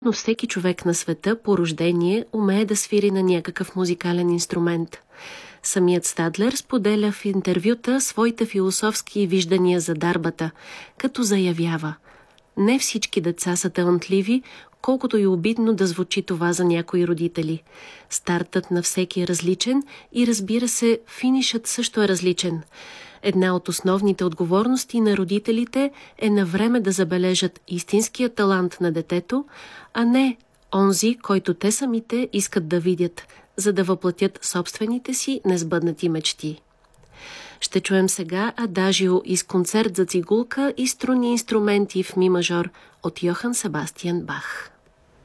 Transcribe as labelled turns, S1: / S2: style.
S1: Но всеки човек на света по рождение умее да свири на някакъв музикален инструмент. Самият Стадлер споделя в интервюта своите философски виждания за дарбата, като заявява: не всички деца са талантливи, колкото и обидно да звучи това за някои родители. Стартът на всеки е различен и, разбира се, финишът също е различен. Една от основните отговорности на родителите е на време да забележат истинския талант на детето, а не онзи, който те самите искат да видят, за да въплатят собствените си несбъднати мечти. Ще чуем сега адажио из концерт за цигулка и струнни инструменти в ми мажор от Йохан Себастиан Бах.